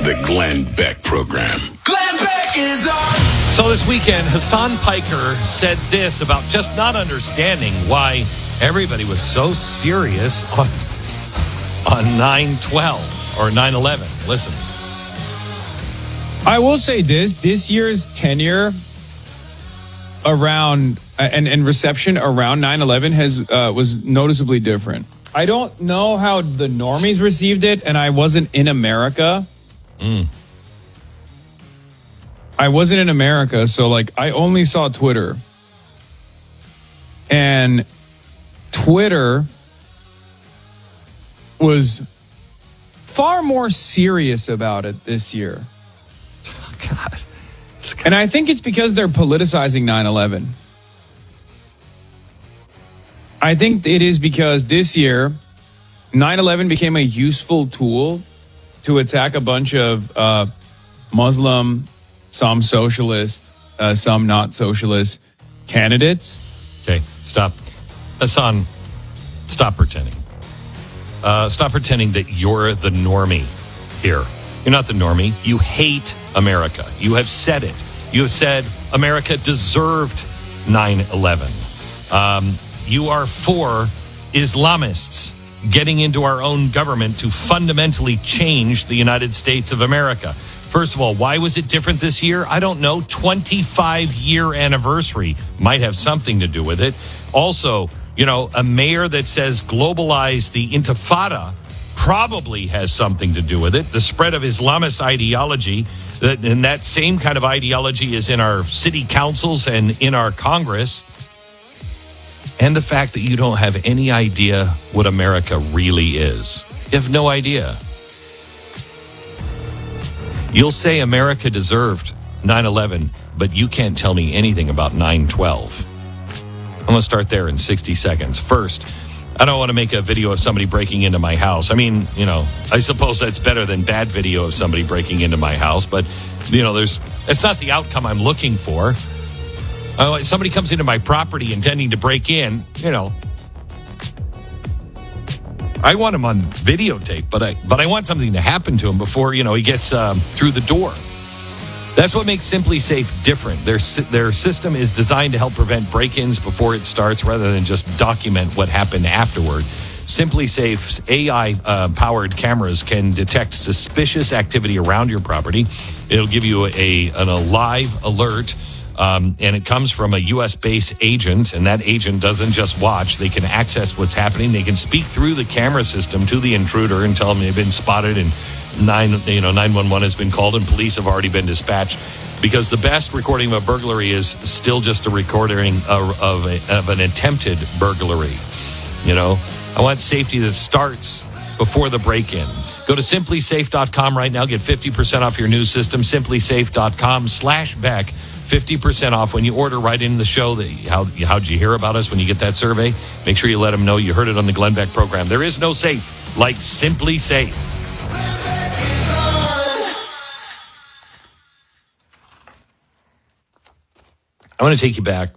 The Glenn Beck Program. Glenn Beck is on. So this weekend, Hassan Piker said this about just not understanding why everybody was so serious on 9/12 or 9/11. Listen. I will say this year's tenure around and reception around 9/11 was noticeably different. I don't know how the normies received it, and I wasn't in America. I wasn't in America, so I only saw Twitter. And Twitter was far more serious about it this year. Oh, God. And I think it's because they're politicizing 9/11. I think it is because this year, 9/11 became a useful tool to attack a bunch of Muslim, some socialist, some not socialist candidates. Okay, stop. Hassan, stop pretending. Stop pretending that you're the normie here. You're not the normie. You hate America. You have said it. You have said America deserved 9/11. You are for Islamists getting into our own government to fundamentally change the United States of America. First of all, why was it different this year? I don't know. 25-year anniversary might have something to do with it. Also, a mayor that says globalize the intifada probably has something to do with it. The spread of Islamist ideology, and that same kind of ideology is in our city councils and in our Congress. And the fact that you don't have any idea what America really is. You have no idea. You'll say America deserved 9/11, but you can't tell me anything about 9/12. I'm going to start there in 60 seconds. First, I don't want to make a video of somebody breaking into my house. I mean, I suppose that's better than bad video of somebody breaking into my house, but, it's not the outcome I'm looking for. Somebody comes into my property intending to break in, I want him on videotape, but I want something to happen to him before, he gets through the door. That's what makes Simply Safe different. Their system is designed to help prevent break-ins before it starts rather than just document what happened afterward. Simply Safe's AI-powered cameras can detect suspicious activity around your property. It'll give you a live alert. And it comes from a U.S.-based agent, and that agent doesn't just watch. They can access what's happening. They can speak through the camera system to the intruder and tell them they've been spotted, and 911 has been called, and police have already been dispatched. Because the best recording of a burglary is still just a recording of an attempted burglary. I want safety that starts before the break-in. Go to simplysafe.com right now. Get 50% off your new system. Simplysafe.com/Beck. 50% off when you order right in the show. How'd you hear about us when you get that survey? Make sure you let them know you heard it on the Glenn Beck program. There is no safe like Simply Safe. I want to take you back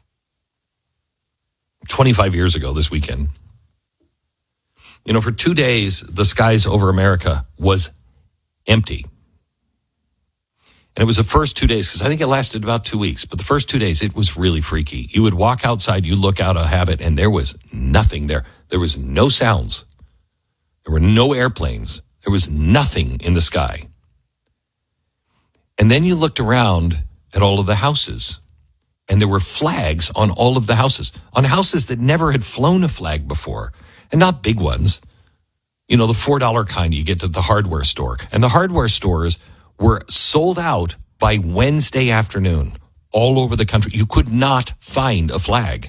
25 years ago this weekend. For 2 days, the skies over America was empty. And it was the first 2 days, because I think it lasted about 2 weeks. But the first 2 days, it was really freaky. You would walk outside, you look out of habit, and there was nothing there. There was no sounds. There were no airplanes. There was nothing in the sky. And then you looked around at all of the houses, and there were flags on all of the houses, on houses that never had flown a flag before, and not big ones. The $4 kind you get at the hardware store. And the hardware stores were sold out by Wednesday afternoon all over the country. You could not find a flag.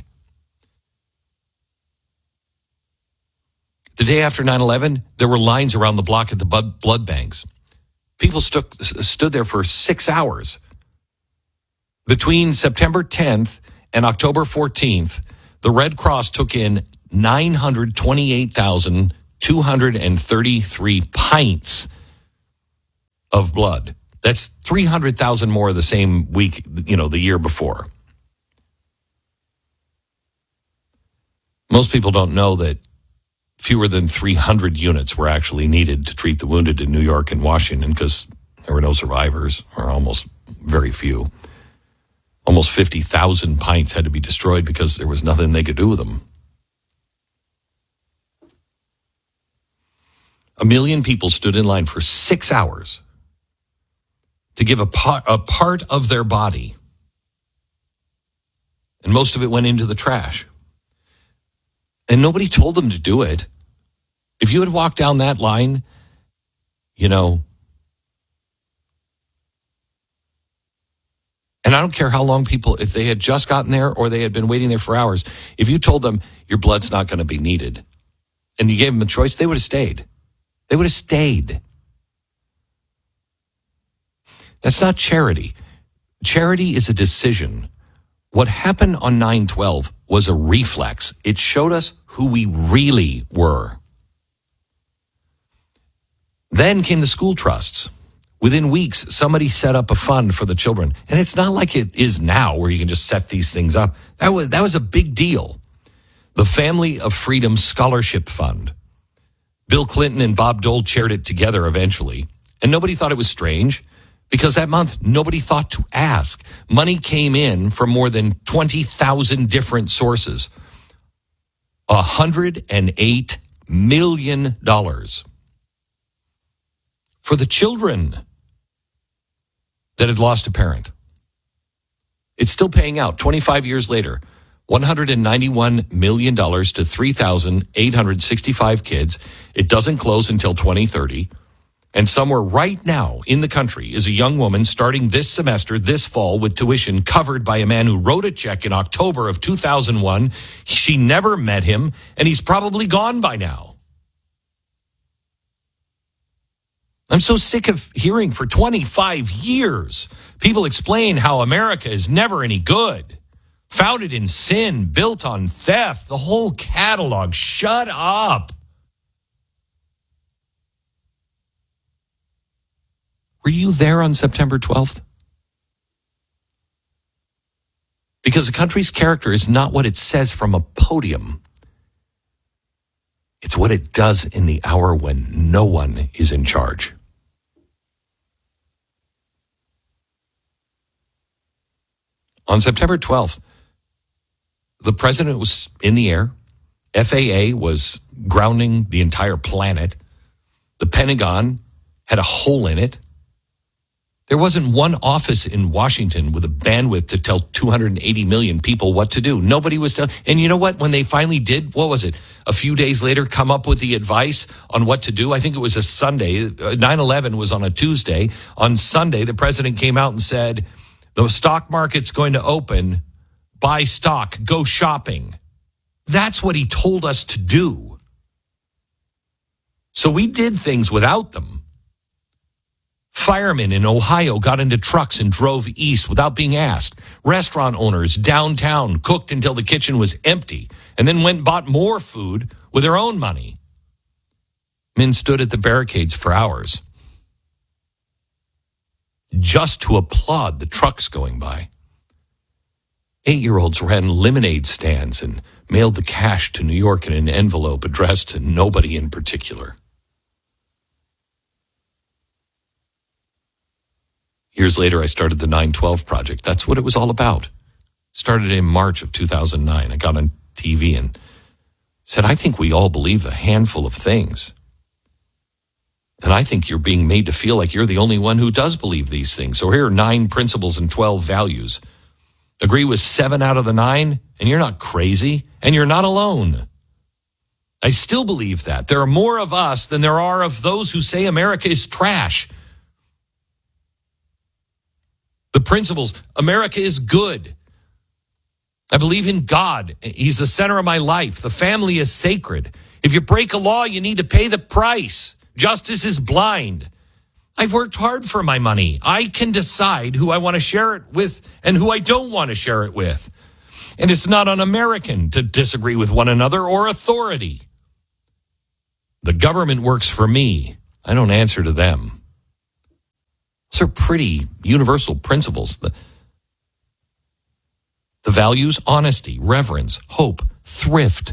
The day after 9/11, there were lines around the block at the blood banks. People stood there for 6 hours. Between September 10th and October 14th, the Red Cross took in 928,233 pints of blood. That's 300,000 more the same week, the year before. Most people don't know that fewer than 300 units were actually needed to treat the wounded in New York and Washington because There were no survivors, or almost very few. Almost 50,000 pints had to be destroyed because there was nothing they could do with them. 1 million people stood in line for 6 hours to give a part of their body. And most of it went into the trash. And nobody told them to do it. If you had walked down that line, you know, and I don't care how long people, if they had just gotten there or they had been waiting there for hours, if you told them your blood's not going to be needed and you gave them a choice, they would have stayed. They would have stayed. That's not charity. Charity is a decision. What happened on 9/12 was a reflex. It showed us who we really were. Then came the school trusts. Within weeks, somebody set up a fund for the children. And it's not like it is now where you can just set these things up. That was a big deal. The Family of Freedom Scholarship Fund. Bill Clinton and Bob Dole chaired it together eventually. And nobody thought it was strange because that month, nobody thought to ask. Money came in from more than 20,000 different sources. $108 million. For the children that had lost a parent. It's still paying out 25 years later. $191 million to 3,865 kids. It doesn't close until 2030. And somewhere right now in the country is a young woman starting this semester, this fall, with tuition covered by a man who wrote a check in October of 2001. She never met him, and he's probably gone by now. I'm so sick of hearing for 25 years people explain how America is never any good. Founded in sin, built on theft, the whole catalog. Shut up. Were you there on September 12th? Because a country's character is not what it says from a podium. It's what it does in the hour when no one is in charge. On September 12th, the president was in the air. FAA was grounding the entire planet. The Pentagon had a hole in it. There wasn't one office in Washington with a bandwidth to tell 280 million people what to do. Nobody was telling. And you know what? When they finally did, what was it? A few days later, come up with the advice on what to do. I think it was a Sunday. 9/11 was on a Tuesday. On Sunday, the president came out and said, the stock market's going to open. Buy stock. Go shopping. That's what he told us to do. So we did things without them. Firemen in Ohio got into trucks and drove east without being asked. Restaurant owners downtown cooked until the kitchen was empty and then went and bought more food with their own money. Men stood at the barricades for hours just to applaud the trucks going by. 8-year-olds ran lemonade stands and mailed the cash to New York in an envelope addressed to nobody in particular. Years later, I started the 9/12 Project. That's what it was all about. Started in March of 2009. I got on TV and said, I think we all believe a handful of things. And I think you're being made to feel like you're the only one who does believe these things. So here are 9 principles and 12 values. Agree with 7 out of the 9, and you're not crazy, and you're not alone. I still believe that. There are more of us than there are of those who say America is trash. The principles, America is good. I believe in God. He's the center of my life. The family is sacred. If you break a law, you need to pay the price. Justice is blind. I've worked hard for my money. I can decide who I want to share it with and who I don't want to share it with. And it's not un-American to disagree with one another or authority. The government works for me. I don't answer to them. Those are pretty universal principles. The values, honesty, reverence, hope, thrift,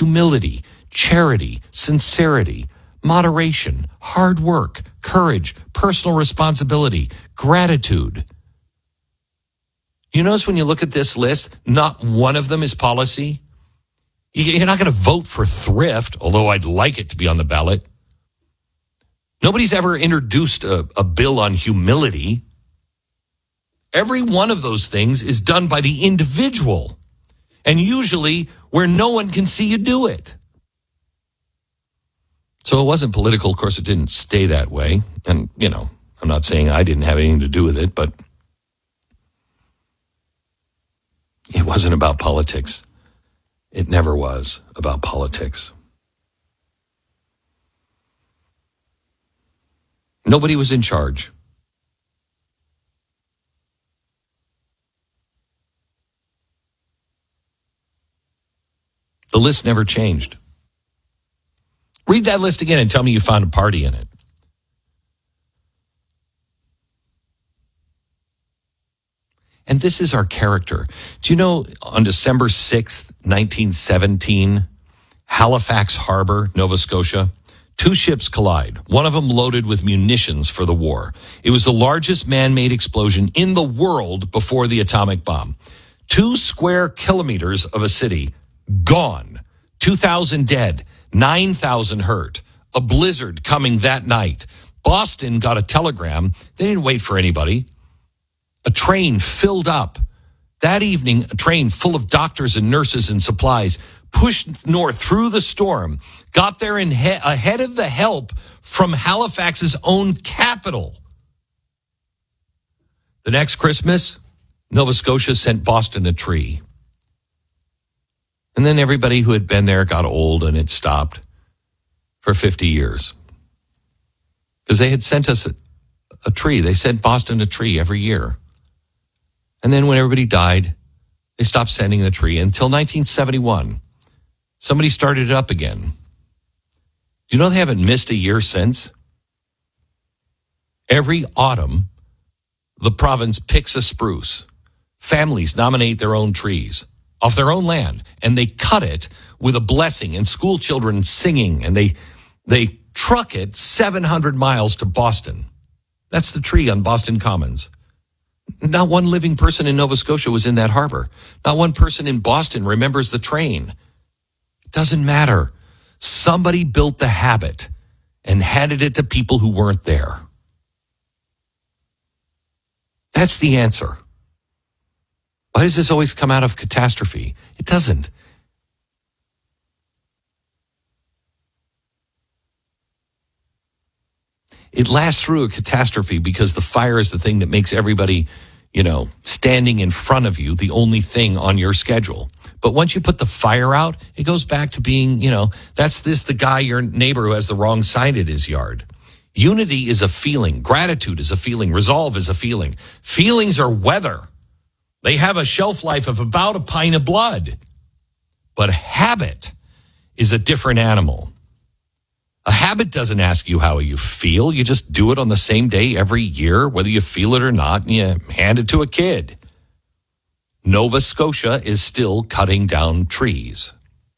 humility, charity, sincerity, moderation, hard work, courage, personal responsibility, gratitude. You notice when you look at this list, not one of them is policy. You're not going to vote for thrift, although I'd like it to be on the ballot. Nobody's ever introduced a bill on humility. Every one of those things is done by the individual, and usually where no one can see you do it. So it wasn't political. Of course, it didn't stay that way. And, I'm not saying I didn't have anything to do with it, but it wasn't about politics. It never was about politics. Nobody was in charge. The list never changed. Read that list again and tell me you found a party in it. And this is our character. Do you know on December 6th, 1917, Halifax Harbor, Nova Scotia, two ships collide, one of them loaded with munitions for the war. It was the largest man-made explosion in the world before the atomic bomb. 2 square kilometers of a city gone, 2,000 dead, 9,000 hurt, a blizzard coming that night. Boston got a telegram. They didn't wait for anybody. A train filled up. That evening, a train full of doctors and nurses and supplies pushed north through the storm, got there ahead of the help from Halifax's own capital. The next Christmas, Nova Scotia sent Boston a tree. And then everybody who had been there got old and it stopped for 50 years. Because they had sent us a tree. They sent Boston a tree every year. And then when everybody died, they stopped sending the tree until 1971. Somebody started it up again. Do you know they haven't missed a year since? Every autumn, the province picks a spruce. Families nominate their own trees off their own land, and they cut it with a blessing and school children singing, and they truck it 700 miles to Boston. That's the tree on Boston Commons. Not one living person in Nova Scotia was in that harbor. Not one person in Boston remembers the train. It doesn't matter. Somebody built the habit and handed it to people who weren't there. That's the answer. Why does this always come out of catastrophe? It doesn't. It lasts through a catastrophe because the fire is the thing that makes everybody, standing in front of you the only thing on your schedule. But once you put the fire out, it goes back to being, that's the guy, your neighbor who has the wrong sign at his yard. Unity is a feeling. Gratitude is a feeling. Resolve is a feeling. Feelings are weather. They have a shelf life of about a pint of blood. But habit is a different animal. A habit doesn't ask you how you feel. You just do it on the same day every year, whether you feel it or not, and you hand it to a kid. Nova Scotia is still cutting down trees.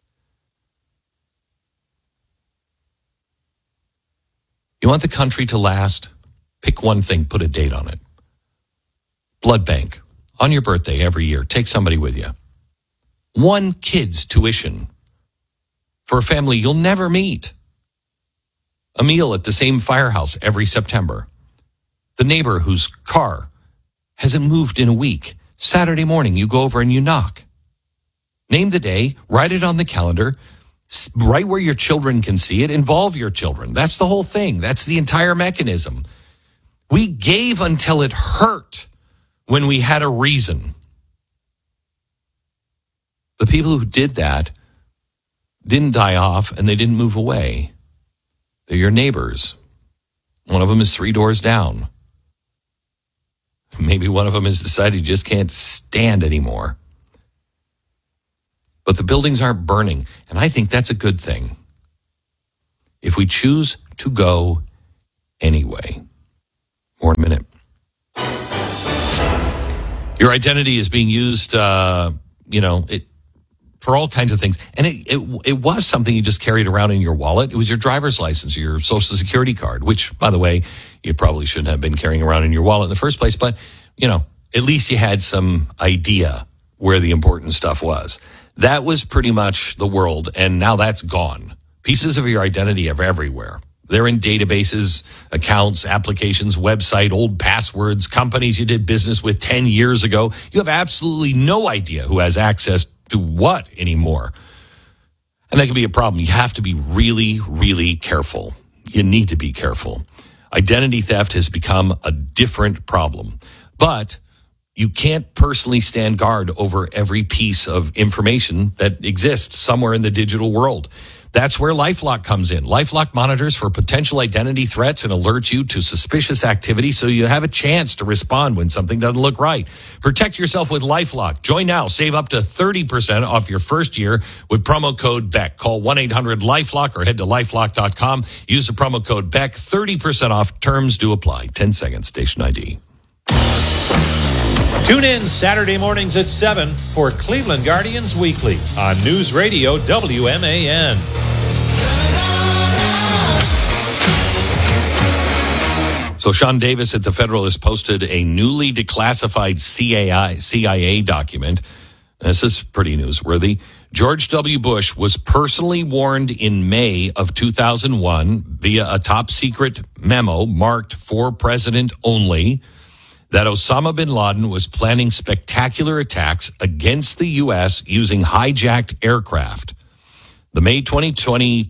You want the country to last? Pick one thing, put a date on it. Blood bank. On your birthday every year, take somebody with you. One kid's tuition for a family you'll never meet. A meal at the same firehouse every September. The neighbor whose car hasn't moved in a week. Saturday morning, you go over and you knock. Name the day, write it on the calendar, right where your children can see it, involve your children. That's the whole thing. That's the entire mechanism. We gave until it hurt when we had a reason. The people who did that didn't die off and they didn't move away. They're your neighbors. One of them is 3 doors down. Maybe one of them has decided he just can't stand anymore. But the buildings aren't burning, and I think that's a good thing. If we choose to go anyway. More in a minute. Your identity is being used, for all kinds of things. And it was something you just carried around in your wallet. It was your driver's license, or your social security card, which, by the way, you probably shouldn't have been carrying around in your wallet in the first place. But, at least you had some idea where the important stuff was. That was pretty much the world, and now that's gone. Pieces of your identity are everywhere. They're in databases, accounts, applications, website, old passwords, companies you did business with 10 years ago. You have absolutely no idea who has access to what anymore. And that can be a problem. You have to be really, really careful. You need to be careful. Identity theft has become a different problem. But you can't personally stand guard over every piece of information that exists somewhere in the digital world. That's where LifeLock comes in. LifeLock monitors for potential identity threats and alerts you to suspicious activity so you have a chance to respond when something doesn't look right. Protect yourself with LifeLock. Join now. Save up to 30% off your first year with promo code BECK. Call 1-800-LifeLock or head to lifelock.com. Use the promo code BECK. 30% off. Terms do apply. 10 seconds. Station ID. Tune in Saturday mornings at 7 for Cleveland Guardians Weekly on News Radio WMAN. So Sean Davis at the Federalist posted a newly declassified CIA document. This is pretty newsworthy. George W. Bush was personally warned in May of 2001 via a top secret memo marked for president only that Osama bin Laden was planning spectacular attacks against the U.S. using hijacked aircraft. The May 22,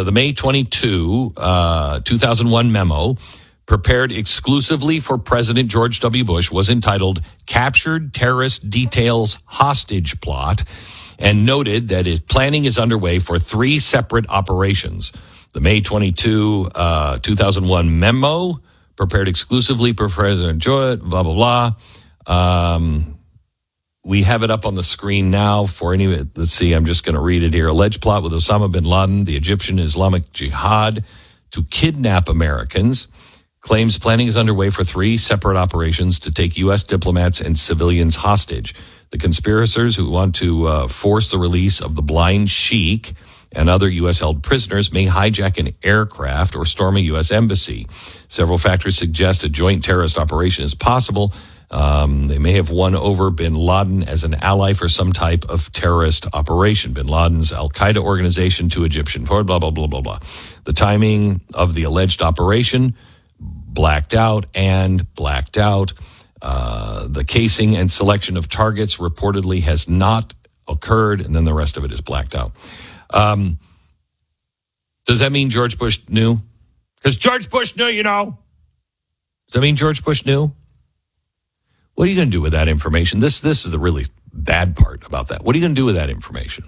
2001 memo, prepared exclusively for President George W. Bush, was entitled Captured Terrorist Details Hostage Plot, and noted that planning is underway for 3 separate operations. The May 22, 2001 memo, prepared exclusively for President George, blah, blah, blah. We have it up on the screen now for any, let's see, I'm just going to read it here. Alleged plot with Osama bin Laden, the Egyptian Islamic Jihad, to kidnap Americans. Claims planning is underway for 3 separate operations to take U.S. diplomats and civilians hostage. The conspirators who want to force the release of the blind sheik and other U.S.-held prisoners may hijack an aircraft or storm a U.S. embassy. Several factors suggest a joint terrorist operation is possible. They may have won over bin Laden as an ally for some type of terrorist operation. Bin Laden's al-Qaeda organization to Egyptian port, blah, blah, blah, blah, blah. The timing of the alleged operation, blacked out. The casing and selection of targets reportedly has not occurred, and then the rest of it is blacked out. Does that mean George Bush knew? Because George Bush knew, Does that mean George Bush knew? What are you going to do with that information? This is the really bad part about that. What are you going to do with that information?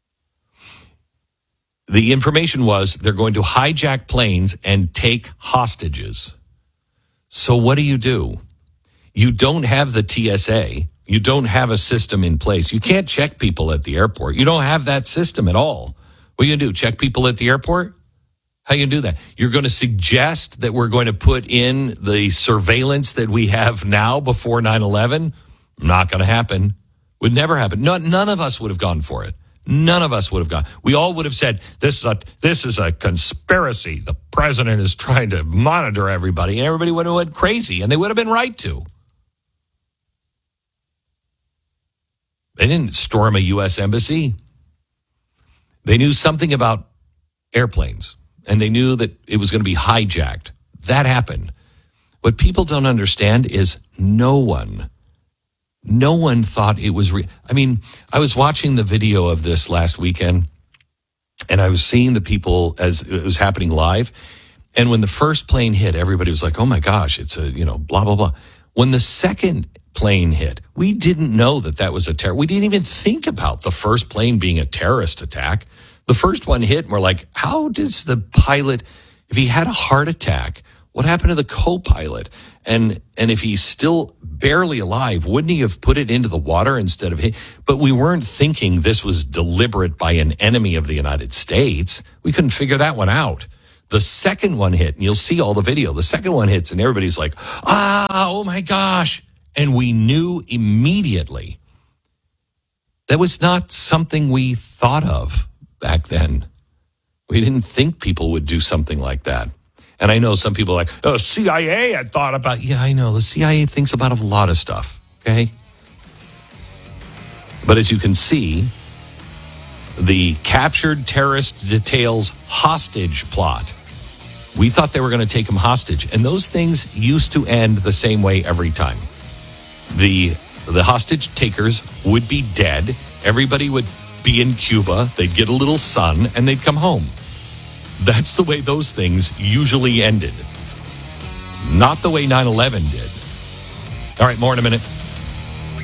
The information was they're going to hijack planes and take hostages. So what do? You don't have the TSA. You don't have a system in place. You can't check people at the airport. You don't have that system at all. What are you going to do? Check people at the airport? How are you going to do that? You're going to suggest that we're going to put in the surveillance that we have now before 9/11? Not going to happen. Would never happen. None of us would have gone for it. None of us would have gone. We all would have said, this is a conspiracy. The president is trying to monitor everybody. And everybody would have went crazy, and they would have been right to. They didn't storm a U.S. embassy. They knew something about airplanes, and they knew that it was going to be hijacked. That happened. What people don't understand is no one thought it was real. I mean, I was watching the video of this last weekend, and I was seeing the people as it was happening live. And when the first plane hit, everybody was like, oh my gosh, it's a, blah, blah, blah. When the second plane hit, we didn't know that was a terror. We didn't even think about the first plane being a terrorist attack. The first one hit, and we're like, how does the pilot, if he had a heart attack, what happened to the co-pilot? And if he's still barely alive, wouldn't he have put it into the water instead of hit? But we weren't thinking this was deliberate by an enemy of the United States. We couldn't figure that one out. The second one hit, and you'll see all the video. The second one hits, and everybody's like, oh my gosh. And we knew immediately That was not something we thought of back then. We didn't think people would do something like that. And I know some people are like, oh, CIA had thought about. Yeah, I know. The CIA thinks about a lot of stuff, okay? But as you can see, the captured terrorist details hostage plot. We thought they were going to take him hostage. And those things used to end the same way every time. The hostage takers would be dead. Everybody would be in Cuba. They'd get a little sun and they'd come home. That's the way those things usually ended. Not the way 9/11 did. All right, more in a minute.